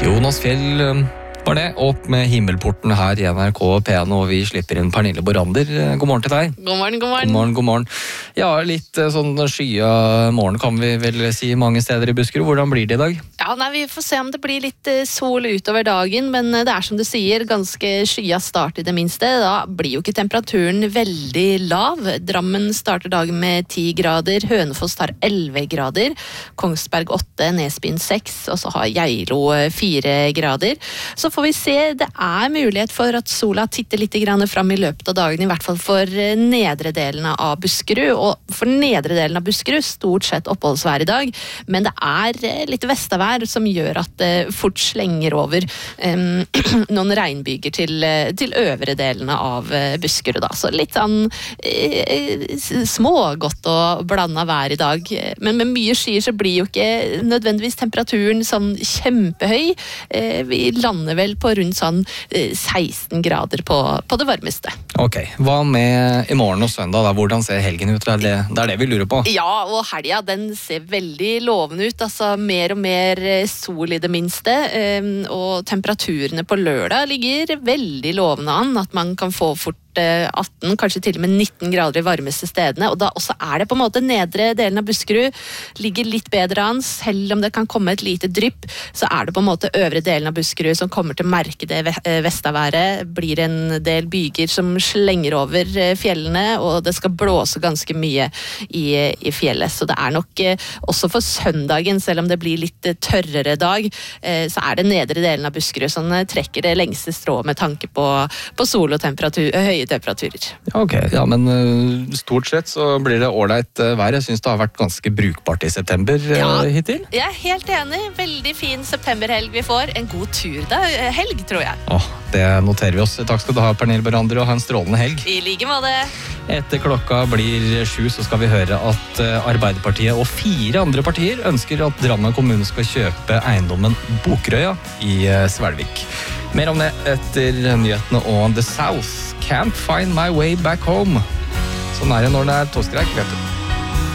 Jonas Fjell var det, opp med himmelporten her i NRK P1, og vi slipper inn Pernille Borander. God morgen til deg. God morgen, god morgen. God morgen, god morgen. Ja, litt sånn skya morgen kan vi vel si mange steder i Buskerud. Hvordan blir det i dag? Ja, vi får se om det blir litt sol utover dagen, men det som du sier, ganske skya start i det minste. Da blir jo ikke temperaturen veldig lav. Drammen starter dagen med 10 grader, Hønefoss tar 11 grader, Kongsberg 8, Nesbyen 6, og så har Geilo 4 grader. Så får vi se, det mulighet for at sola titter litt grann fram i løpet av dagen, i hvert fall for nedre delene av Buskerud, og for nedre delen av Buskerud stort sett oppholdsvær i dag, men det litt vestavær som gjør at det fort slenger over noen regnbyger til øvre delene av Buskerud da. Så litt sånn smågodt og blandet vær i dag, men med mye skyer så blir jo ikke nødvendigvis temperaturen sånn kjempehøy. Vi lander vel på rundt sånn 16 grader på det varmeste. Ok, hva med i morgen og søndag da? Hvordan ser helgen ut? Det det vi lurer på. Ja, og helga den ser veldig lovende ut, altså mer og mer sol i det minste, og temperaturene på lørdag ligger veldig lovende an, at man kan få fort 18, kanskje til og med 19 grader i varmeste stedene, og da også det på en måte nedre delen av Buskerud ligger litt bedre an, selv om det kan komme et lite drypp, så det på en måte øvre delen av Buskerud som kommer til å merke det vestaværet, blir en del byger som slenger over fjellene, og det skal blåse ganske mye i fjellet, så det nok også for søndagen, selv om det blir litt tørrere dag, så det nedre delen av Buskerud som trekker det lengste strå med tanke på sol og høye temperaturer. Ok, ja, men stort sett så blir det ålreit vær. Jeg synes det har vært ganske brukbart i september hittil. Jeg helt enig. Veldig fin septemberhelg vi får. En god tur da. Helg, tror jeg. Det noterer vi oss. Takk skal du ha, Pernille Borander, og ha en strålende helg. I like måte. Etter klokka blir 7 så skal vi høre at Arbeiderpartiet og 4 andre partier ønsker at Drammen kommune skal kjøpe eiendommen Bokrøya i Svelvik. Mer om det etter nyhetene og The South Can't Find My Way Back Home. Sånn det når det toskreik, vet du.